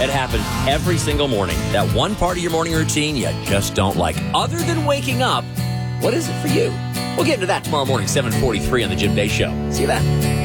It happens every single morning. That one part of your morning routine you just don't like. Other than waking up, what is it for you? We'll get into that tomorrow morning, 7:43 on The Jim Day Show. See you then.